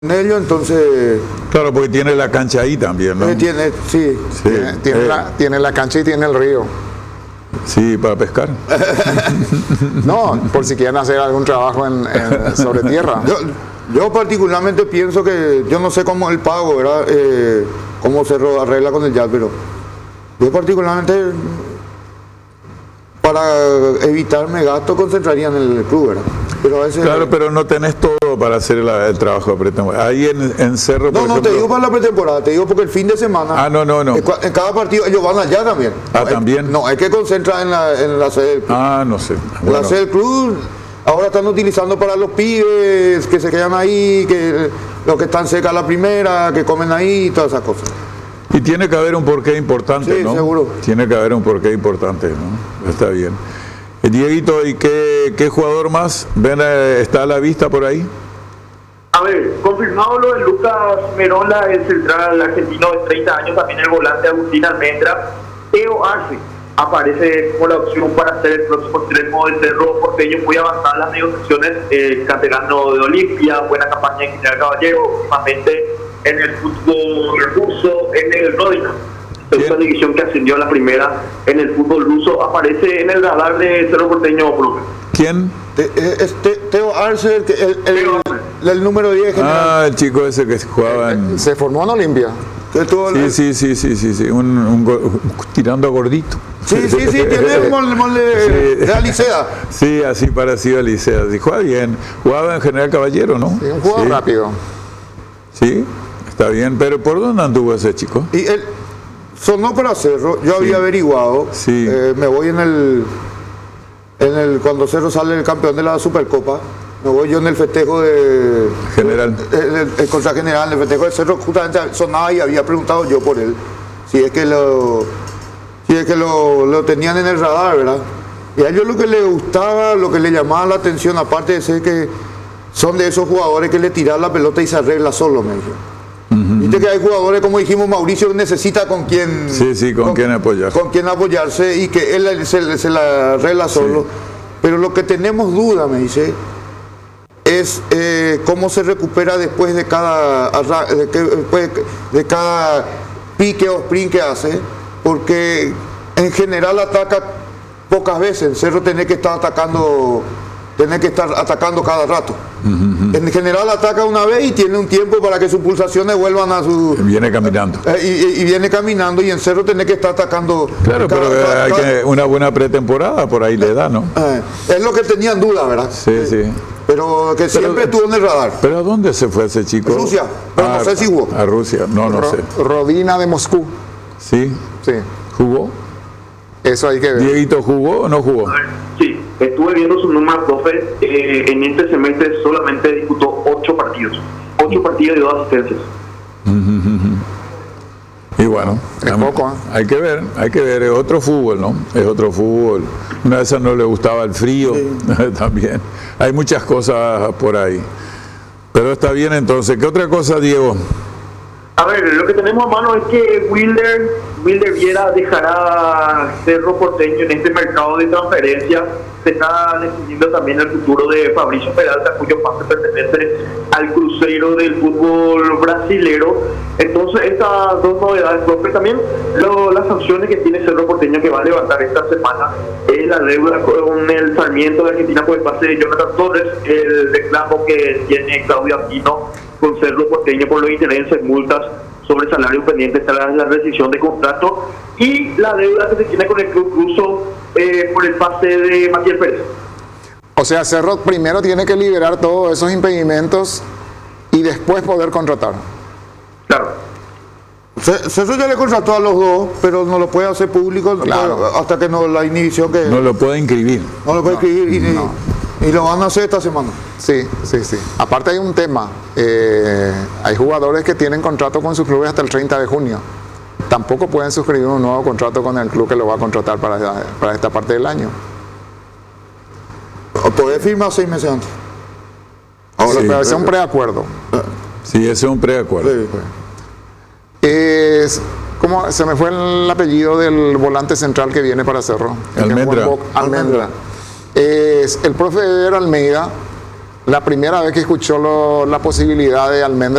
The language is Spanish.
ellos, entonces... Claro, porque tiene la cancha ahí también, ¿no? Tiene, sí. Tiene la cancha y tiene el río. Sí, para pescar. No, por si quieren hacer algún trabajo sobre tierra. Yo particularmente pienso que, yo no sé cómo el pago, ¿verdad? Cómo se arregla con el jazz, pero yo particularmente, para evitarme gasto, concentraría en el club, ¿verdad? Pero a veces, claro, pero no tenés todo para hacer el trabajo de pretemporada. Ahí en Cerro, por ejemplo... te digo para la pretemporada, te digo porque el fin de semana... No. En cada partido ellos van allá también. ¿También? No, es que concentran en la sede del club. No sé. Bueno. La sede del club ahora están utilizando para los pibes que se quedan ahí, que los que están cerca de la primera, que comen ahí y todas esas cosas. Y tiene que haber un porqué importante, sí, ¿no? Seguro. Tiene que haber un porqué importante, ¿no? Está bien. Dieguito, ¿y qué jugador más? ¿Está a la vista por ahí? A ver, confirmado lo de Lucas Merola, el central argentino de 30 años, también el volante Agustín Almendra. Teo Arce aparece como la opción para ser el próximo extremo del Cerro Porteño, muy avanzadas las negociaciones, canterano de Olimpia, buena campaña en General Caballero, últimamente en el fútbol ruso, en el Rodina. Segunda división que ascendió a la primera en el fútbol ruso, aparece en el radar de Cerro Porteño, profe. ¿Quién? Teo Arce, el número 10 general. El chico ese que jugaba en... Se formó en Olimpia. Sí, tirando gordito. Sí, tiene el molde de Alicea. Sí, así parecido a Alicea. Sí, juega bien. Jugaba en General Caballero, ¿no? Sí, un jugador rápido. Sí, está bien. Pero ¿por dónde anduvo ese chico? Y él sonó para Cerro. Yo había averiguado. Sí. Me voy cuando Cerro sale el campeón de la Supercopa. Me voy yo en el festejo de General. El contra general, en el festejo de Cerro, justamente sonaba y había preguntado yo por él. Si es que lo tenían en el radar, ¿verdad? Y a ellos lo que les gustaba, lo que les llamaba la atención, aparte de ser que son de esos jugadores que le tiran la pelota y se arregla solo, me dijo. Viste que hay jugadores, como dijimos, Mauricio, que necesita con quién... con quién apoyarse. Con quién apoyarse y que él se la arregla solo. Pero lo que tenemos duda, me dice, es cómo se recupera después de cada pique o sprint que hace, porque en general ataca pocas veces. En Cerro tiene que estar atacando cada rato. En general ataca una vez y tiene un tiempo para que sus pulsaciones vuelvan a su... Viene caminando. Y viene caminando, y en Cerro tiene que estar atacando... Claro, pero hay que una buena pretemporada por ahí le da, ¿no? Es lo que tenían duda, ¿verdad? Sí. Pero que siempre estuvo en el radar. ¿Pero a dónde se fue ese chico? Rusia, pero no sé si jugó. A Rusia, no sé. Rodina de Moscú. ¿Sí? Sí. ¿Jugó? Eso hay que ver. ¿Dieguito jugó o no jugó? Sí, estuve viendo su número, profe. En este semestre solamente disputó 8 partidos. 8 partidos y 2 asistencias. Y bueno, es poco, ¿eh? Hay que ver, es otro fútbol, ¿no? Es otro fútbol. Una de esas no le gustaba el frío, también. Hay muchas cosas por ahí. Pero está bien entonces. ¿Qué otra cosa, Diego? A ver, lo que tenemos a mano es que Wilder Viera dejará Cerro Porteño en este mercado de transferencia. Se está decidiendo también el futuro de Fabricio Peralta, cuyo pase pertenece al Cruzeiro del fútbol brasilero. Entonces, estas dos novedades, profe, también las sanciones que tiene Cerro Porteño, que va a levantar esta semana, es la deuda con el Sarmiento de Argentina por el pase de Jonathan Torres, el reclamo que tiene Claudio Aquino con Cerro Porteño por los intereses, multas sobre salario pendiente tras la rescisión de contrato, y la deuda que se tiene con el club ruso por el pase de Matías Pérez. O sea, Cerro primero tiene que liberar todos esos impedimentos y después poder contratar. Claro. Cerro ya le contrató a los dos, pero no lo puede hacer público, claro, hasta que no la inhibición que... No lo puede inscribir. No lo puede inscribir y lo van a hacer esta semana. Sí. Aparte hay un tema. Hay jugadores que tienen contrato con sus clubes hasta el 30 de junio. Tampoco pueden suscribir un nuevo contrato con el club que lo va a contratar para esta parte del año. O poder firmar 6 meses antes. Ahora, sí, pero es un preacuerdo. Sí, ese es un preacuerdo. Sí. ¿Cómo se me fue el apellido del volante central que viene para Cerro? Almendra. Almendra. Es el profe Almeida la primera vez que escuchó la posibilidad de Almendra